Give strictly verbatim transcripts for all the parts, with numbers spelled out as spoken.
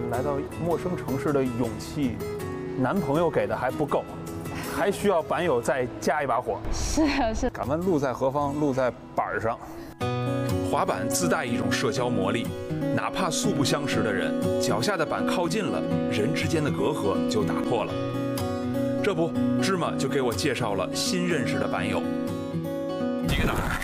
来到陌生城市的勇气，男朋友给的还不够，还需要板友再加一把火。 是啊，是。 敢问路在何方？路在板上。 滑板自带一种社交魔力，哪怕素不相识的人，脚下的板靠近了，人之间的隔阂就打破了。这不，芝麻就给我介绍了新认识的板友。你个哪儿？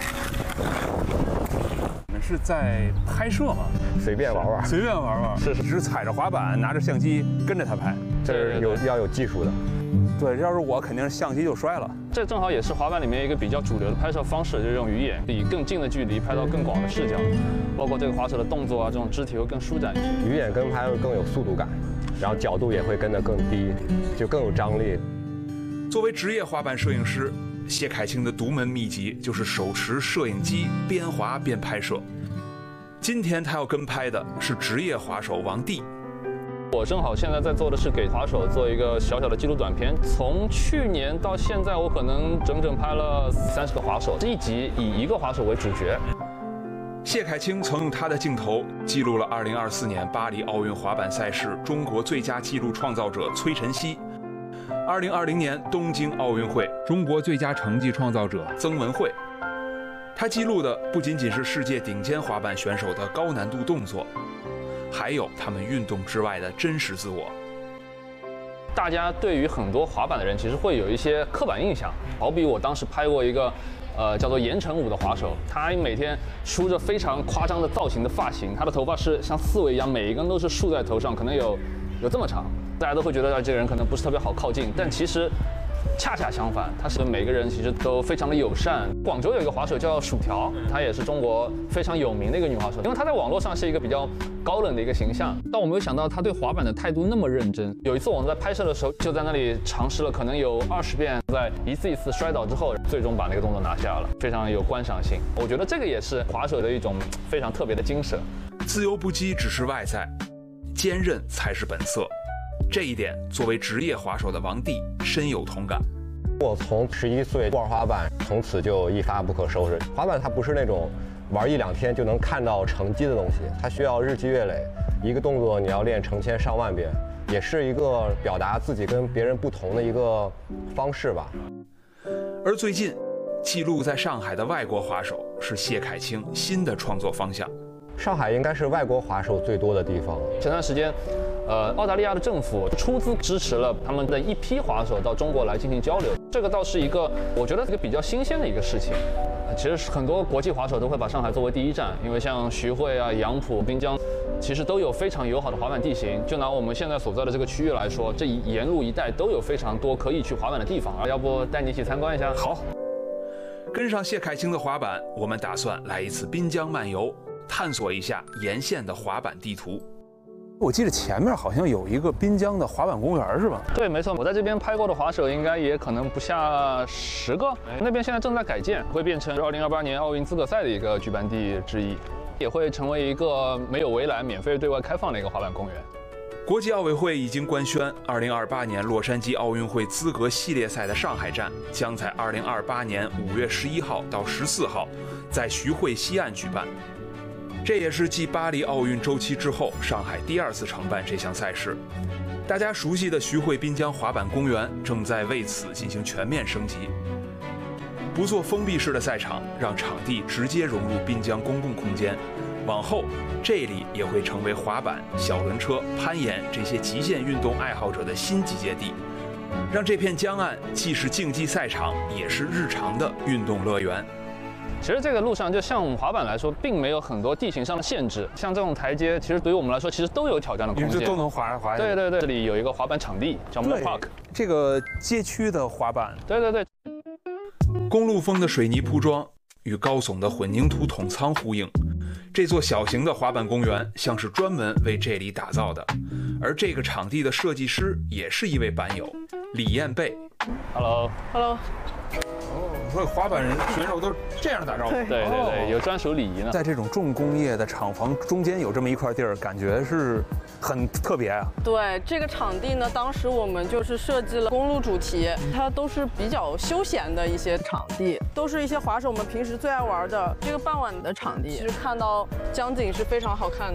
你们是在拍摄吗？ 随便玩玩， 随便玩玩。 是是， 只是踩着滑板，拿着相机跟着他拍， 这是有要有技术的。 对，要是我，肯定是相机就摔了。 这正好也是滑板里面一个比较主流的拍摄方式，就是用鱼眼，以更近的距离拍到更广的视角，包括这个滑手的动作啊，这种肢体会更舒展一些。 鱼眼跟拍会更有速度感，然后角度也会跟得更低，就更有张力。 作为职业滑板摄影师，谢凯清的独门秘籍就是手持摄影机边滑边拍摄。今天他要跟拍的是职业滑手王帝。 我正好现在在做的是给滑手做一个小小的记录短片，从去年到现在，我可能整整拍了三十个滑手，这一集以一个滑手为主角。 谢凯清曾用他的镜头记录了二零二四年巴黎奥运滑板赛事中国最佳纪录创造者崔晨曦，二零二零年东京奥运会中国最佳成绩创造者曾文慧。他记录的不仅仅是世界顶尖滑板选手的高难度动作，还有他们运动之外的真实自我。 大家对于很多滑板的人其实会有一些刻板印象，好比我当时拍过一个呃叫做言承武的滑手，他每天梳着非常夸张的造型的发型，他的头发是像刺猬一样，每一根都是竖在头上，可能有有这么长，大家都会觉得这个人可能不是特别好靠近，但其实恰恰相反，他是每个人其实都非常的友善。广州有一个滑手叫薯条，她也是中国非常有名的一个女滑手，因为她在网络上是一个比较高冷的一个形象，但我没有想到她对滑板的态度那么认真。有一次我们在拍摄的时候，就在那里尝试了可能有二十遍，在一次一次摔倒之后，最终把那个动作拿下了，非常有观赏性。我觉得这个也是滑手的一种非常特别的精神。 自由不羁只是外在，坚韧才是本色。这一点，作为职业滑手的王帝深有同感。 我从十一岁玩滑板，从此就一发不可收拾。滑板它不是那种玩一两天就能看到成绩的东西，它需要日积月累，一个动作你要练成千上万遍，也是一个表达自己跟别人不同的一个方式吧。 而最近，记录在上海的外国滑手是谢凯清新的创作方向。 上海应该是外国滑手最多的地方。 前段时间，呃，澳大利亚的政府出资支持了他们的一批滑手到中国来进行交流，这个倒是一个我觉得一个比较新鲜的一个事情。其实很多国际滑手都会把上海作为第一站，因为像徐汇啊、杨浦、滨江，其实都有非常友好的滑板地形。就拿我们现在所在的这个区域来说，这一沿路一带都有非常多可以去滑板的地方。要不带你一起参观一下？ 好，跟上谢凯清的滑板，我们打算来一次滨江漫游，探索一下沿线的滑板地图。 我记得前面好像有一个滨江的滑板公园，是吧？ 对，没错，我在这边拍过的滑手应该也可能不下十个。那边现在正在改建，会变成二零二八年奥运资格赛的一个举办地之一，也会成为一个没有围栏、免费对外开放的一个滑板公园。 国际奥委会已经官宣，二零二八年洛杉矶奥运会资格系列赛的上海站将在二零二八年五月十一号到十四号在徐汇西岸举办。这也是继巴黎奥运周期之后，上海第二次承办这项赛事。大家熟悉的徐汇滨江滑板公园正在为此进行全面升级，不做封闭式的赛场，让场地直接融入滨江公共空间。往后，这里也会成为滑板、小轮车、攀岩这些极限运动爱好者的新集结地，让这片江岸既是竞技赛场，也是日常的运动乐园。 其实这个路上，就像我们滑板来说，并没有很多地形上的限制。像这种台阶，其实对于我们来说，其实都有挑战的空间， 都能滑滑。 对对对，这里有一个滑板场地，叫 Mud Park。 这个街区的滑板， 对对对。 公路风的水泥铺装与高耸的混凝土筒仓呼应，这座小型的滑板公园像是专门为这里打造的。而这个场地的设计师也是一位板友，李燕贝。 Hello，Hello。 哦，所以滑板人选手都这样打招呼。 对对对，有专属礼仪呢。 在这种重工业的厂房中间有这么一块地儿，感觉是很特别啊。 对，这个场地呢，当时我们就是设计了公路主题，它都是比较休闲的一些场地，都是一些滑手们平时最爱玩的这个傍晚的场地。其实看到江景是非常好看的。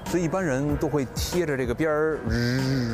所以一般人都会贴着这个边儿，日